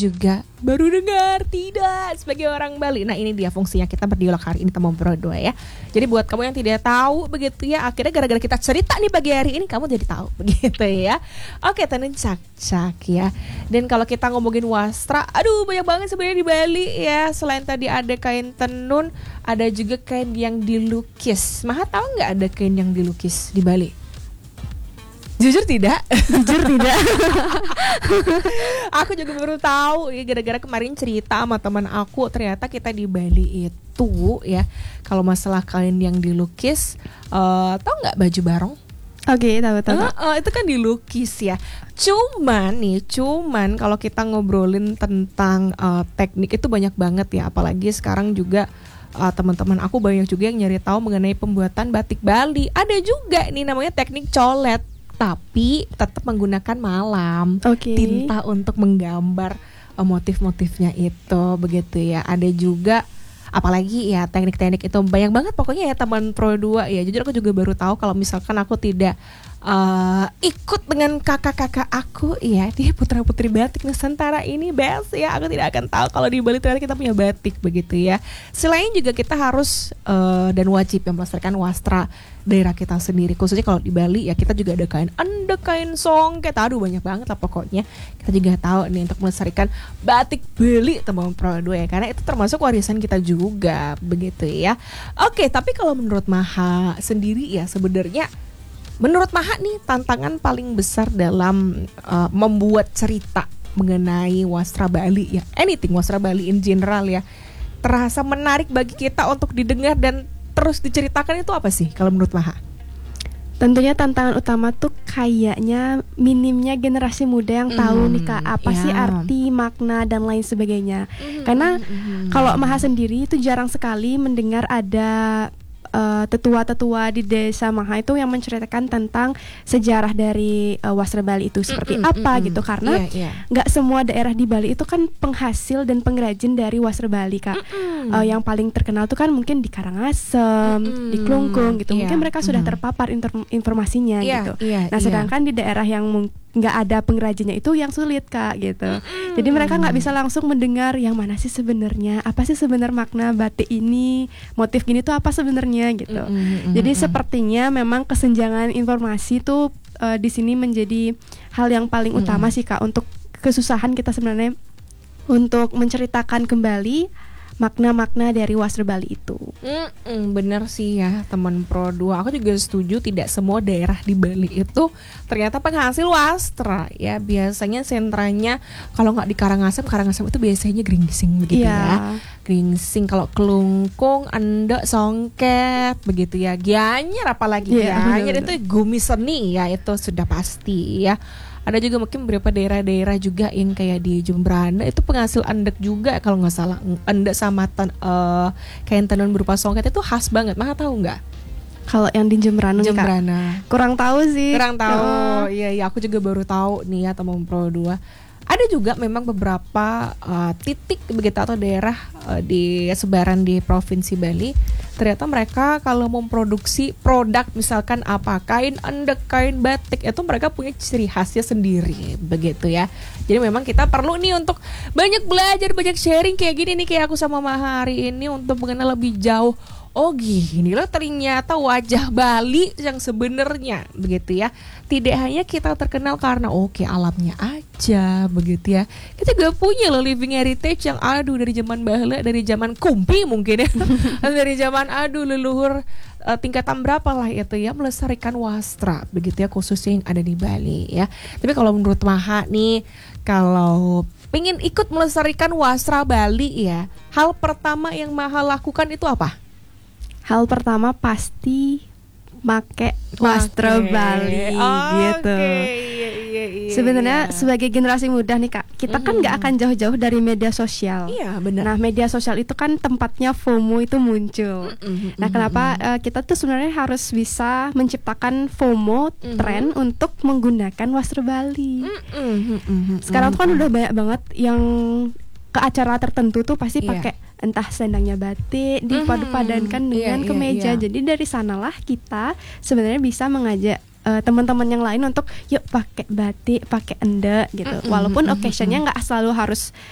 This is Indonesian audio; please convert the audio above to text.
juga baru dengar? Tidak, sebagai orang Bali. Nah, ini dia fungsinya kita berdialog hari ini teman berdua ya. Jadi buat kamu yang tidak tahu begitu ya, akhirnya gara-gara kita cerita nih pagi hari ini kamu jadi tahu begitu ya. Oke, tenun cak-cak ya. Dan kalau kita ngomongin wastra, aduh banyak banget sebenarnya di Bali ya. Selain tadi ada kain tenun, ada juga kain yang dilukis. Maha tahu nggak ada kain yang dilukis di Bali? Jujur tidak. Aku juga baru tahu ya, gara-gara kemarin cerita sama teman aku, ternyata kita di Bali itu ya, kalau masalah kain yang dilukis, tahu nggak baju barong? Oke, tahu. Itu kan dilukis ya. Cuman kalau kita ngobrolin tentang teknik itu banyak banget ya, apalagi sekarang juga teman-teman aku banyak juga yang nyari tahu mengenai pembuatan batik Bali. Ada juga nih namanya teknik colet, tapi tetap menggunakan malam, tinta untuk menggambar motif-motifnya itu begitu ya. Ada juga apalagi ya teknik-teknik itu banyak banget pokoknya ya teman Pro 2 ya. Jujur aku juga baru tahu kalau misalkan aku tidak ikut dengan kakak-kakak aku ya, dia putra-putri batik Nusantara ini best ya. Aku tidak akan tahu kalau di Bali ternyata kita punya batik begitu ya. Selain juga kita harus dan wajib yang melestarikan wastra daerah kita sendiri, khususnya kalau di Bali ya, kita juga ada kain endek, kain songket, aduh banyak banget lah pokoknya. Kita juga tahu nih untuk melestarikan batik Bali teman Pro 2 ya, karena itu termasuk warisan kita juga begitu ya. Oke, tapi kalau menurut Maha sendiri ya, sebenarnya menurut Maha nih tantangan paling besar dalam membuat cerita mengenai wastra Bali ya, anything wastra Bali in general ya, terasa menarik bagi kita untuk didengar dan terus diceritakan, itu apa sih kalau menurut Maha? Tentunya tantangan utama tuh kayaknya minimnya generasi muda yang tahu nih Kak, apa sih arti, makna dan lain sebagainya. Karena kalau Maha sendiri itu jarang sekali mendengar ada tetua-tetua di desa Maha itu yang menceritakan tentang sejarah dari wastra Bali itu seperti apa gitu, karena nggak semua daerah di Bali itu kan penghasil dan pengrajin dari wastra Bali Kak. Yang paling terkenal tuh kan mungkin di Karangasem, di Klungkung gitu, mungkin mereka sudah terpapar informasinya gitu. Nah sedangkan di daerah yang nggak ada pengrajinnya itu yang sulit Kak gitu. Jadi mereka nggak bisa langsung mendengar yang mana sih sebenarnya, apa sih sebenarnya makna batik ini, motif gini tuh apa sebenarnya gitu. Jadi sepertinya memang kesenjangan informasi tuh di sini menjadi hal yang paling utama sih Kak, untuk kesusahan kita sebenarnya untuk menceritakan kembali makna-makna dari wastra Bali itu. Bener sih ya teman Pro 2. Aku juga setuju, tidak semua daerah di Bali itu ternyata penghasil wastra ya. Biasanya sentranya kalau nggak di Karangasem itu biasanya Gringsing begitu ya. Gringsing, kalau Klungkung, Endek, Songket begitu ya. Gianyar apalagi Gianyar itu Gumi Seni ya, itu sudah pasti ya. Ada juga mungkin beberapa daerah-daerah juga yang kayak di Jembrana itu penghasil endek juga kalau nggak salah. Endek sama kain tenun berupa songket itu khas banget. Maha tahu nggak? Kalau yang di Jembrana kurang tahu sih. Iya, aku juga baru tahu nih ya teman Pro 2. Ada juga memang beberapa titik begitu atau daerah di sebaran di Provinsi Bali, ternyata mereka kalau memproduksi produk misalkan apa, kain endek, kain batik, itu mereka punya ciri khasnya sendiri begitu ya. Jadi memang kita perlu nih untuk banyak belajar, banyak sharing kayak gini nih, kayak aku sama Maha hari ini, untuk mengenal lebih jauh. Oh gini loh ternyata wajah Bali yang sebenarnya begitu ya. Tidak hanya kita terkenal karena alamnya aja begitu ya. Kita juga punya loh living heritage yang dari zaman baheula, dari zaman Kumpi mungkin ya. Dari zaman leluhur tingkatan berapa lah itu ya, melestarikan wastra begitu ya, khususnya yang ada di Bali ya. Tapi kalau menurut Maha nih, kalau pengen ikut melestarikan wastra Bali ya, hal pertama yang Maha lakukan itu apa? Hal pertama pasti pakai wastra Bali gitu. Sebenarnya sebagai generasi muda nih Kak, kita kan nggak akan jauh-jauh dari media sosial. Iya benar. Nah media sosial itu kan tempatnya FOMO itu muncul. Nah kenapa kita tuh sebenarnya harus bisa menciptakan FOMO tren untuk menggunakan wastra Bali. Sekarang tuh kan udah banyak banget yang ke acara tertentu tuh pasti pakai entah selendangnya batik dipadu-padankan dengan kemeja. Jadi dari sanalah kita sebenarnya bisa mengajak teman-teman yang lain untuk yuk pakai batik, pakai endek gitu. Walaupun occasionnya nggak selalu harus